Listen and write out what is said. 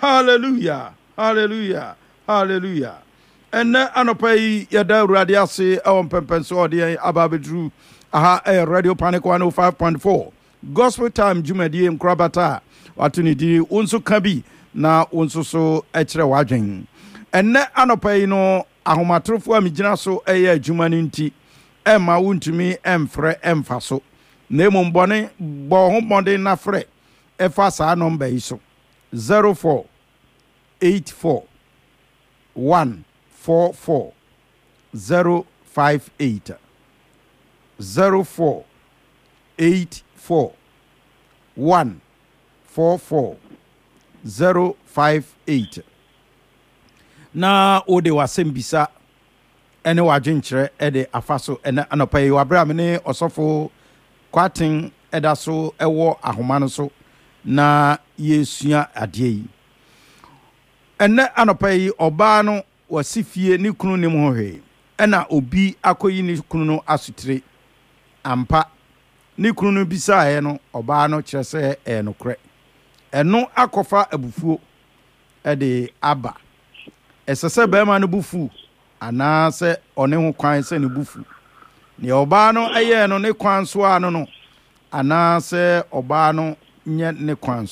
Hallelujah. Hallelujah. Hallelujah. And anopai yada radiasi awon pempenso odi ababedru aha Radio Panic 105.4 Gospel Time Jumadi Mkrabata watuni di unso kabi na unso so echre wadwen. And anopai no ahomatrofo amigina so eye adwumani nti emma wuntumi emfre emfaso na emumbone bo hombonde na fre efa sa number iso 0484 144 058 0484 144 058 na ode wasembisa ene wadwenkyere ede afaso ene anopai wabrame ne osofo kwatin edaso ewo ahoma so na yesua ade yi ene anopai oba no wasifie ni kunu nim hohwe ena obi akoyi ni kunu no asutire ampa ni kunu no bisae no oba no kyerese enokre eno akofa abufuo ede aba esese bema no bufu ana se one ho kwan se ne bufu ne oba no aye no ne kwan so ano no ana se oba no nye ne kwan